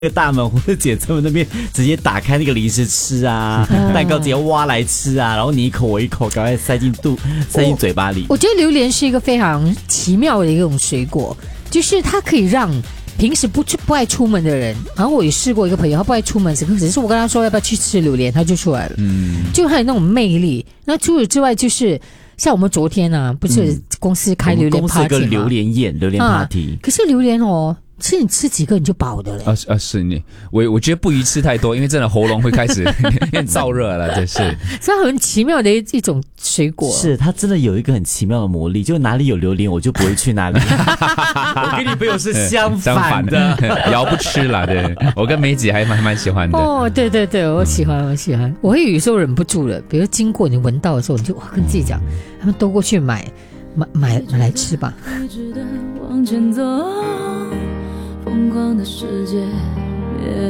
那个大门或者姐妹们那边直接打开那个零食吃啊，蛋糕直接挖来吃啊，然后你一口我一口，赶快塞进嘴巴里。 我觉得榴莲是一个非常奇妙的一种水果，就是它可以让平时不爱出门的人，好像我也试过一个朋友，他不爱出门，只是我跟他说要不要去吃榴莲，他就出来了。就还有那种魅力。那除此之外，就是像我们昨天啊，不是公司开榴莲 party 吗？ 公司有个榴莲宴、榴莲 party。 可是榴莲哦，其实你吃几个你就饱的了。 是我觉得不宜吃太多，因为真的喉咙会开始变燥热了，这是。 所以它很奇妙的一种水果， 是它真的有一个很奇妙的魔力，就哪里有榴莲我就不会去哪里。我跟你朋友是相反的， 瑶不吃了，对，我跟梅姐还蛮喜欢的。 哦，对对对，我喜欢，我会有时候忍不住了，比如经过你闻到的时候，你就跟自己讲，他们都过去买来吃吧。 往前走，疯狂的世界。